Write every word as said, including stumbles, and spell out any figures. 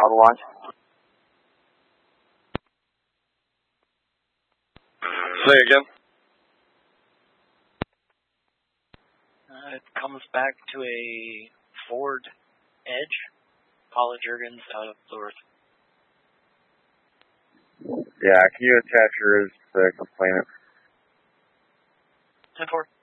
Auto launch. Say again. Uh, it comes back to a Ford Edge. Paula Jurgens out of Blue Earth. Yeah, can you attach yours to the complainant? ten four.